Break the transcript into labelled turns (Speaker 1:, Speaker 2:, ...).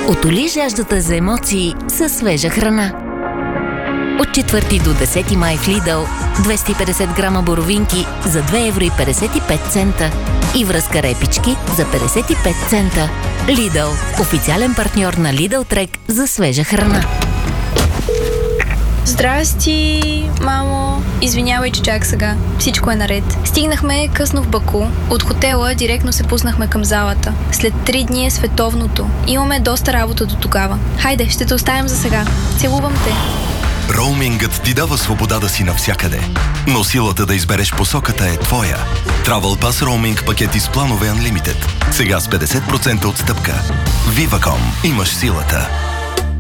Speaker 1: Отоли жаждата за емоции със свежа храна. От 4 до 10 май в Lidl 250 грама боровинки за 2,55 евро и връзка репички за 55 цента. Lidl – официален партньор на Lidl Trek за свежа храна.
Speaker 2: Здрасти, мамо. Извинявай, че чак сега. Всичко е наред. Стигнахме късно в Баку. От хотела директно се пуснахме към залата. След 3 дни е световното. Имаме доста работа до тогава. Хайде, ще те оставим за сега. Целувам те.
Speaker 3: Роумингът ти дава свобода да си навсякъде, но силата да избереш посоката е твоя. Travel Pass роуминг пакети с планове Unlimited. Сега с 50% отстъпка. Viva.com. Имаш силата.